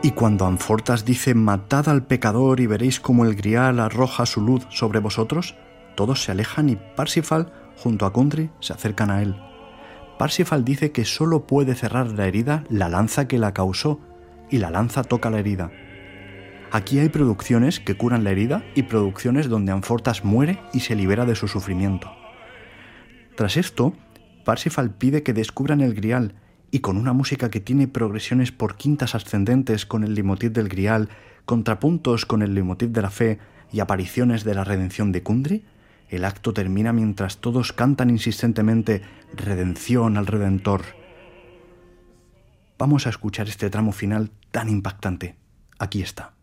Y cuando Anfortas dice «matad al pecador y veréis cómo el Grial arroja su luz sobre vosotros», todos se alejan y Parsifal, junto a Kundry, se acercan a él. Parsifal dice que solo puede cerrar la herida la lanza que la causó, y la lanza toca la herida. Aquí hay producciones que curan la herida y producciones donde Anfortas muere y se libera de su sufrimiento. Tras esto, Parsifal pide que descubran el Grial, y con una música que tiene progresiones por quintas ascendentes con el leitmotiv del Grial, contrapuntos con el leitmotiv de la fe y apariciones de la redención de Kundry, el acto termina mientras todos cantan insistentemente «Redención al Redentor». Vamos a escuchar este tramo final tan impactante. Aquí está.